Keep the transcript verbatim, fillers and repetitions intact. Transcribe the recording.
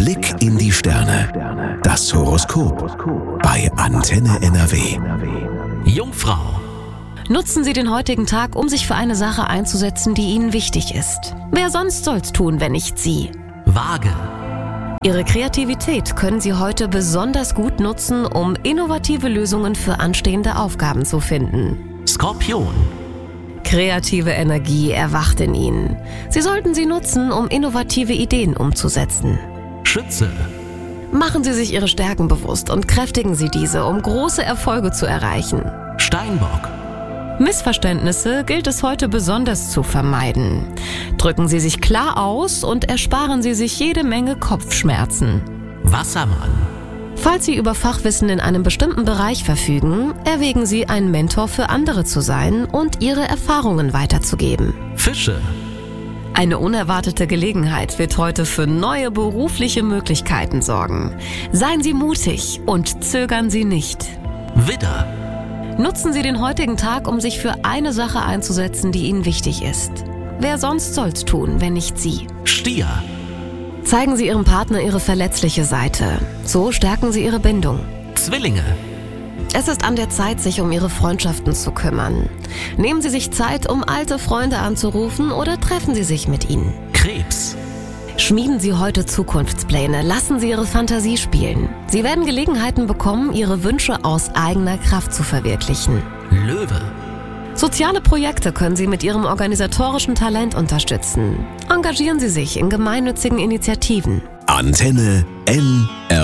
Blick in die Sterne. Das Horoskop bei Antenne N R W. Jungfrau. Nutzen Sie den heutigen Tag, um sich für eine Sache einzusetzen, die Ihnen wichtig ist. Wer sonst soll's tun, wenn nicht Sie? Waage. Ihre Kreativität können Sie heute besonders gut nutzen, um innovative Lösungen für anstehende Aufgaben zu finden. Skorpion. Kreative Energie erwacht in Ihnen. Sie sollten sie nutzen, um innovative Ideen umzusetzen. Schütze. Machen Sie sich Ihre Stärken bewusst und kräftigen Sie diese, um große Erfolge zu erreichen. Steinbock. Missverständnisse gilt es heute besonders zu vermeiden. Drücken Sie sich klar aus und ersparen Sie sich jede Menge Kopfschmerzen. Wassermann. Falls Sie über Fachwissen in einem bestimmten Bereich verfügen, erwägen Sie, ein Mentor für andere zu sein und Ihre Erfahrungen weiterzugeben. Fische. Eine unerwartete Gelegenheit wird heute für neue berufliche Möglichkeiten sorgen. Seien Sie mutig und zögern Sie nicht. Widder. Nutzen Sie den heutigen Tag, um sich für eine Sache einzusetzen, die Ihnen wichtig ist. Wer sonst soll's tun, wenn nicht Sie? Stier. Zeigen Sie Ihrem Partner Ihre verletzliche Seite. So stärken Sie Ihre Bindung. Zwillinge. Es ist an der Zeit, sich um Ihre Freundschaften zu kümmern. Nehmen Sie sich Zeit, um alte Freunde anzurufen, oder treffen Sie sich mit ihnen. Krebs. Schmieden Sie heute Zukunftspläne, lassen Sie Ihre Fantasie spielen. Sie werden Gelegenheiten bekommen, Ihre Wünsche aus eigener Kraft zu verwirklichen. Löwe. Soziale Projekte können Sie mit Ihrem organisatorischen Talent unterstützen. Engagieren Sie sich in gemeinnützigen Initiativen. Antenne N R W.